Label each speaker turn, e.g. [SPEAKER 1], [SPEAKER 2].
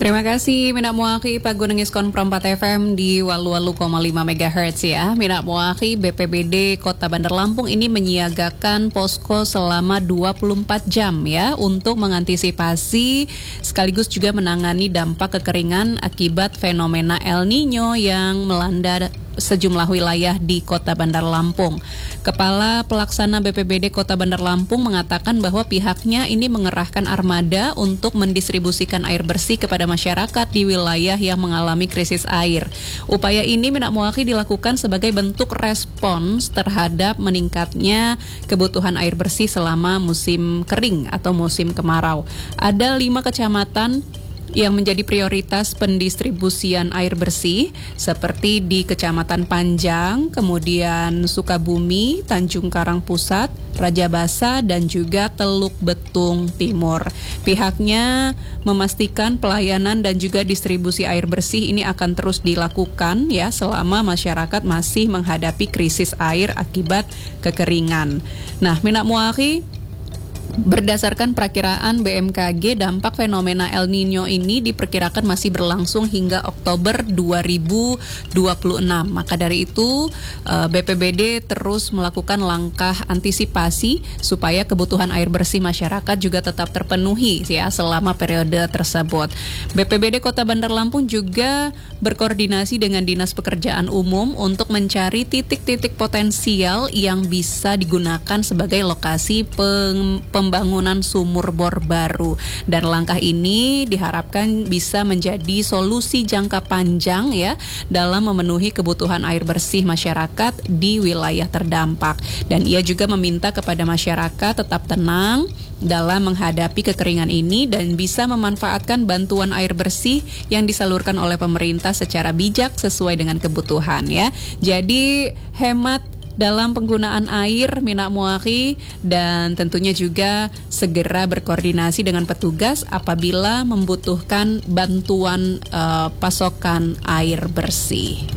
[SPEAKER 1] Terima kasih Mina Muaki Pagunengis Konprom 4 FM di Walu-Walu,5 MHz ya. Mina Muaki BPBD Kota Bandar Lampung ini menyiagakan posko selama 24 jam ya untuk mengantisipasi sekaligus juga menangani dampak kekeringan akibat fenomena El Nino yang melanda sejumlah wilayah di Kota Bandar Lampung. Kepala Pelaksana BPBD Kota Bandar Lampung mengatakan bahwa pihaknya ini mengerahkan armada untuk mendistribusikan air bersih kepada masyarakat di wilayah yang mengalami krisis air. Upaya ini Mina Muaki dilakukan sebagai bentuk respons terhadap meningkatnya kebutuhan air bersih selama musim kering atau musim kemarau. Ada 5 kecamatan yang menjadi prioritas pendistribusian air bersih seperti di Kecamatan Panjang, kemudian Sukabumi, Tanjung Karang Pusat, Raja Basa, dan juga Teluk Betung Timur. Pihaknya memastikan pelayanan dan juga distribusi air bersih ini akan terus dilakukan ya selama masyarakat masih menghadapi krisis air akibat kekeringan. Nah, Mina Muaki, berdasarkan perakiraan BMKG, dampak fenomena El Nino ini diperkirakan masih berlangsung hingga Oktober 2026. Maka dari itu, BPBD terus melakukan langkah antisipasi supaya kebutuhan air bersih masyarakat juga tetap terpenuhi ya selama periode tersebut. BPBD Kota Bandar Lampung juga berkoordinasi dengan Dinas Pekerjaan Umum untuk mencari titik-titik potensial yang bisa digunakan sebagai lokasi pembangunan sumur bor baru, dan langkah ini diharapkan bisa menjadi solusi jangka panjang ya dalam memenuhi kebutuhan air bersih masyarakat di wilayah terdampak. Dan ia juga meminta kepada masyarakat tetap tenang dalam menghadapi kekeringan ini dan bisa memanfaatkan bantuan air bersih yang disalurkan oleh pemerintah secara bijak sesuai dengan kebutuhan ya. Jadi hemat dalam penggunaan air Mina Muaki, dan tentunya juga segera berkoordinasi dengan petugas apabila membutuhkan bantuan pasokan air bersih.